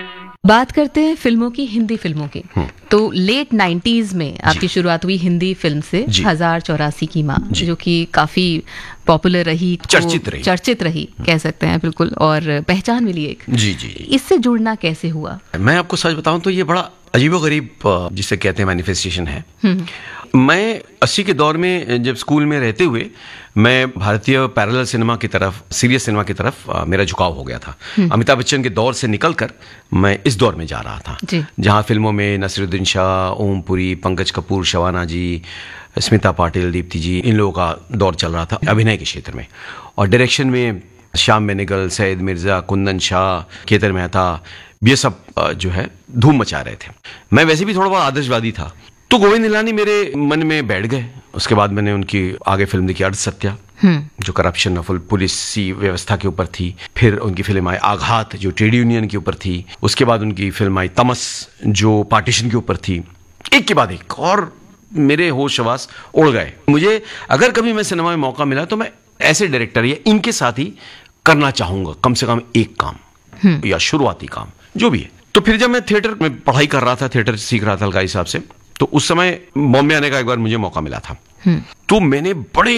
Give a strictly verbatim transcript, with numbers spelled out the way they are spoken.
बात करते हैं फिल्मों की, हिंदी फिल्मों की। तो लेट नाइन्टीज में आपकी शुरुआत हुई हिंदी फिल्म से, हजार चौरासी की माँ, जो कि काफी पॉपुलर रही, चर्चित रही चर्चित रही कह सकते हैं, बिल्कुल, और पहचान मिली एक। जी जी। इससे जुड़ना कैसे हुआ? मैं आपको सच बताऊं तो ये बड़ा अजीबोगरीब, जिसे कहते हैं, मैनिफेस्टेशन है। मैं अस्सी के दौर में जब स्कूल में रहते हुए मैं भारतीय पैरेलल सिनेमा की तरफ, सीरियस सिनेमा की तरफ मेरा झुकाव हो गया था। अमिताभ बच्चन के दौर से निकलकर मैं इस दौर में जा रहा था, जहां फिल्मों में नसीरुद्दीन शाह, ओम पुरी, पंकज कपूर, शबाना जी, स्मिता पाटिल, दीप्ति जी, इन लोगों का दौर चल रहा था अभिनय के क्षेत्र में। और डायरेक्शन में श्याम बेनेगल, सैयद मिर्जा, कुंदन शाह, केतन मेहता, ये सब जो है धूम मचा रहे थे। मैं वैसे भी थोड़ा बहुत आदर्शवादी था, तो गोविंद निहलानी मेरे मन में बैठ गए। उसके बाद मैंने उनकी आगे फिल्म देखी अर्ध सत्या, जो करप्शन ऑफ पुलिसी व्यवस्था के ऊपर थी। फिर उनकी फिल्म आई आघात, जो ट्रेड यूनियन के ऊपर थी। उसके बाद उनकी फिल्म आई तमस, जो पार्टीशन के ऊपर थी। एक के बाद एक, और मेरे होश हवास उड़ गए। मुझे अगर कभी मैं सिनेमा में मौका मिला तो मैं ऐसे डायरेक्टर या इनके साथ ही करना चाहूंगा, कम से कम एक काम या शुरुआती काम जो भी है। तो फिर जब मैं थिएटर में पढ़ाई कर रहा था, थिएटर सीख रहा था अलगाई साहब से, तो उस समय बॉम्बे आने का एक बार मुझे मौका मिला था। तो मैंने बड़े